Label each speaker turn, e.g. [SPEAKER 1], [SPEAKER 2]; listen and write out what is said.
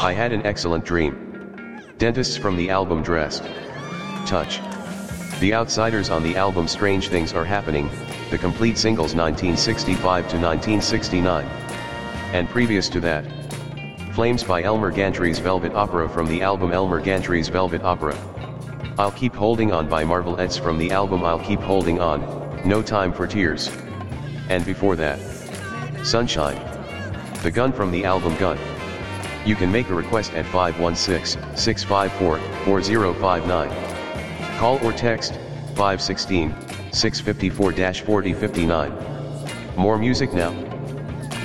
[SPEAKER 1] I had an excellent dream. Dentists from the album Dressed. Touch. The Outsiders on the album Strange Things Are Happening, the complete singles 1965 to 1969. And previous to that, Flames by Elmer Gantry's Velvet Opera from the album Elmer Gantry's Velvet Opera. I'll Keep Holding On by Marvelettes from the album I'll Keep Holding On, No Time for Tears. And before that, Sunshine. The Gun from the album Gun. You can make a request at 516-654-4059. Call or text 516-654-4059. More music now.